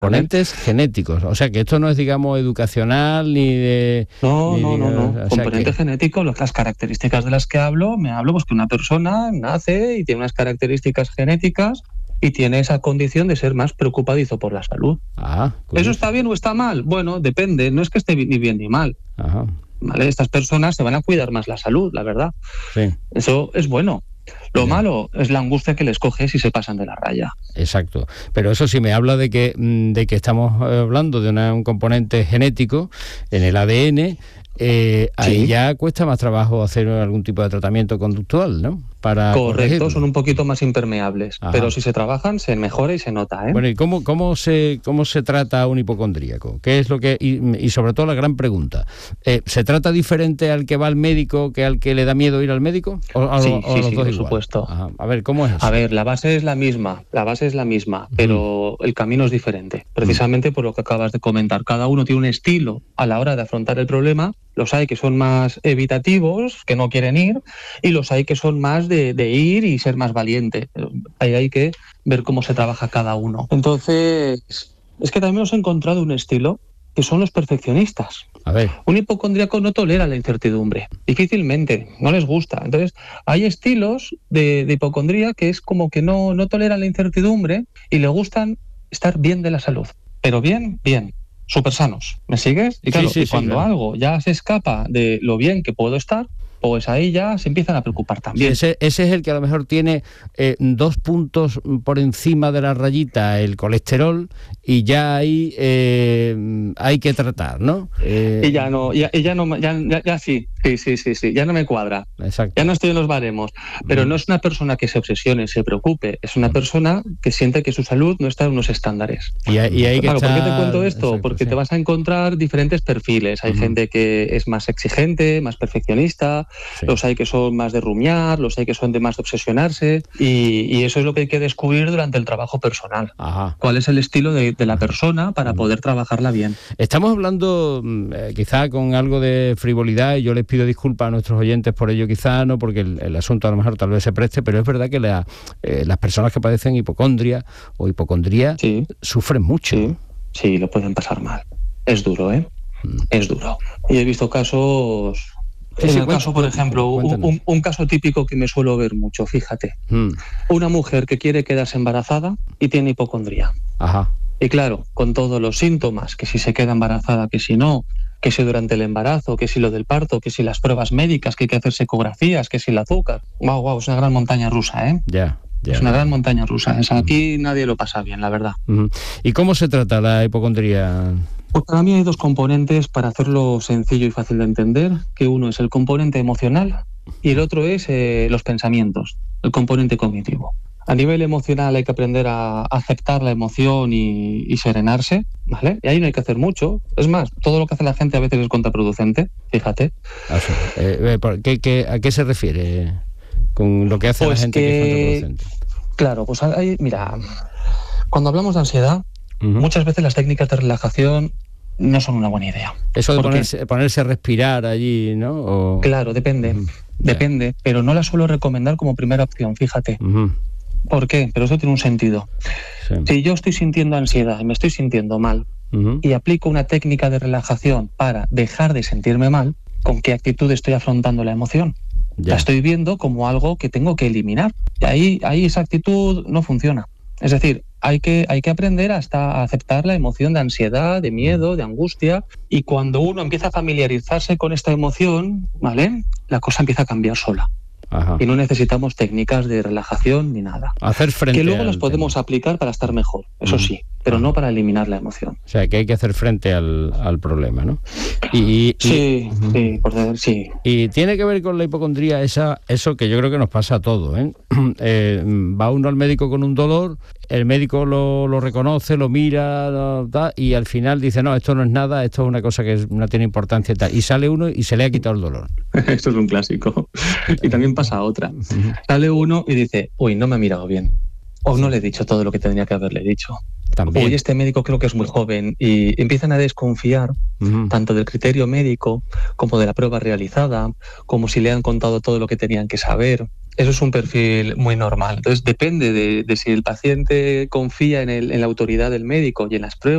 Componentes genéticos, o sea que esto no es, digamos, educacional ni de... No. O sea Componente genético, las características de las que hablo, pues que una persona nace y tiene unas características genéticas y tiene esa condición de ser más preocupadizo por la salud. ¿Eso está bien o está mal? Bueno, depende, no es que esté ni bien ni mal. Ajá. ¿Vale? Estas personas se van a cuidar más la salud, la verdad. Sí. Eso es bueno. Lo malo es la angustia que les coge si se pasan de la raya. Exacto. Pero eso sí me habla de que estamos hablando de un componente genético en el ADN. Ahí ya cuesta más trabajo hacer algún tipo de tratamiento conductual, ¿no? Para correcto, corregirlo. Son un poquito más impermeables. Ajá. Pero si se trabajan, se mejora y se nota, ¿eh? Bueno, ¿y cómo se trata a un hipocondríaco? ¿Qué es lo que y sobre todo la gran pregunta? ¿Se trata diferente al que va al médico que al que le da miedo ir al médico? ¿O los dos por igual? Supuesto. Ajá. A ver, ¿cómo es eso? A ver, la base es la misma, pero el camino es diferente. Precisamente por lo que acabas de comentar. Cada uno tiene un estilo a la hora de afrontar el problema. Los hay que son más evitativos, que no quieren ir, y los hay que son más de ir y ser más valiente. Ahí hay que ver cómo se trabaja cada uno. Entonces, es que también os he encontrado un estilo que son los perfeccionistas. A ver. Un hipocondríaco no tolera la incertidumbre, difícilmente, no les gusta. Entonces, hay estilos de hipocondría que es como que no toleran la incertidumbre y le gustan estar bien de la salud. Pero bien, súper sanos. ¿Me sigues? Y claro, cuando algo ya se escapa de lo bien que puedo estar, pues ahí ya se empiezan a preocupar también. Sí, ese es el que a lo mejor tiene 2 puntos por encima de la rayita el colesterol y ya ahí hay que tratar, ¿no? Y ya sí, ya no me cuadra. Exacto. Ya no estoy en los baremos. Pero no es una persona que se obsesione, se preocupe, es una persona que siente que su salud no está en unos estándares. Y hay que ¿por qué te cuento esto? Exacto, porque te vas a encontrar diferentes perfiles. Hay gente que es más exigente, más perfeccionista, los hay que son más de rumiar, los hay que son de más de obsesionarse, y eso es lo que hay que descubrir durante el trabajo personal. Ajá. ¿Cuál es el estilo de la persona para poder trabajarla bien? Estamos hablando quizá con algo de frivolidad, y yo les pido disculpas a nuestros oyentes por ello, quizá no, porque el asunto a lo mejor tal vez se preste, pero es verdad que las personas que padecen hipocondria o hipocondría sufren mucho. Sí, lo pueden pasar mal. Es duro, ¿eh? Es duro. Y he visto casos... por ejemplo, un caso típico que me suelo ver mucho, fíjate. Una mujer que quiere quedarse embarazada y tiene hipocondría. Ajá. Y claro, con todos los síntomas, que si se queda embarazada, que si no, que si durante el embarazo, que si lo del parto, que si las pruebas médicas, que hay que hacer ecografías, que si el azúcar. Guau, es una gran montaña rusa, ¿eh? Es una gran montaña rusa. Aquí nadie lo pasa bien, la verdad. ¿Y cómo se trata la hipocondría? Pues para mí hay 2 componentes para hacerlo sencillo y fácil de entender, que uno es el componente emocional y el otro es los pensamientos, el componente cognitivo. A nivel emocional hay que aprender a aceptar la emoción y serenarse, ¿vale? Y ahí no hay que hacer mucho. Es más, todo lo que hace la gente a veces es contraproducente, fíjate. ¿A qué se refiere con lo que hace la gente que es contraproducente? Claro, pues mira, cuando hablamos de ansiedad, muchas veces las técnicas de relajación no son una buena idea. Eso de ponerse a respirar allí, ¿no? Claro, depende, pero no la suelo recomendar como primera opción, fíjate. ¿Por qué? Pero eso tiene un sentido. Si yo estoy sintiendo ansiedad y me estoy sintiendo mal y aplico una técnica de relajación para dejar de sentirme mal, ¿con qué actitud estoy afrontando la emoción? La estoy viendo como algo que tengo que eliminar. Y ahí esa actitud no funciona. Es decir, hay que aprender hasta a aceptar la emoción de ansiedad, de miedo, de angustia, y cuando uno empieza a familiarizarse con esta emoción, ¿vale?, la cosa empieza a cambiar sola. Ajá. Y no necesitamos técnicas de relajación ni nada. Hacer frente que luego las podemos aplicar para estar mejor, eso sí, pero no para eliminar la emoción. O sea, que hay que hacer frente al problema, ¿no? Sí. Y tiene que ver con la hipocondría eso que yo creo que nos pasa a todos, ¿eh? Va uno al médico con un dolor, el médico lo reconoce, lo mira, y al final dice, no, esto no es nada, esto es una cosa que no tiene importancia y tal. Y sale uno y se le ha quitado el dolor. Esto es un clásico. Y también pasa otra. Sale uno y dice, uy, no me ha mirado bien. O no le he dicho todo lo que tendría que haberle dicho. También. Uy, este médico creo que es muy joven. Y empiezan a desconfiar tanto del criterio médico como de la prueba realizada, como si le han contado todo lo que tenían que saber. Eso es un perfil muy normal. Entonces depende de si el paciente confía en la autoridad del médico y en las pruebas